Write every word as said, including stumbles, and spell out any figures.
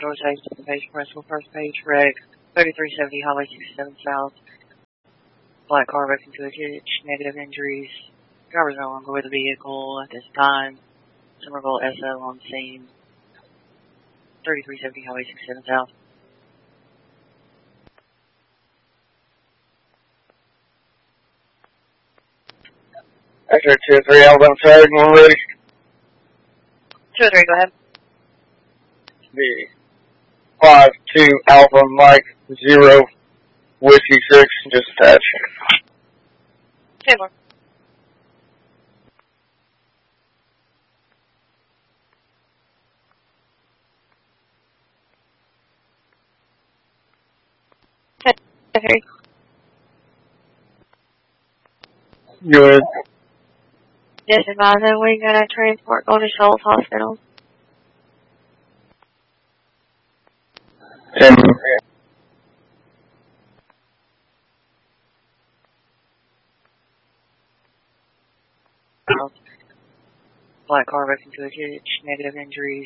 George Hayes, second page, principal, first page, wreck, thirty-three seventy Highway sixty-seven South. Black car wrecked into a ditch, negative injuries. Driver's no longer with the vehicle at this time. Somerville S O on scene. thirty-three seventy Highway sixty-seven South. X-ray two three Alabama third, one ready. two three, go ahead. The five two Alpha Mike zero Whiskey six, just attach. two more. Okay. Good. Yes, advisor, we got a transport going to Shoals Hospital. ten. Black car wrecked into a ditch, negative injuries.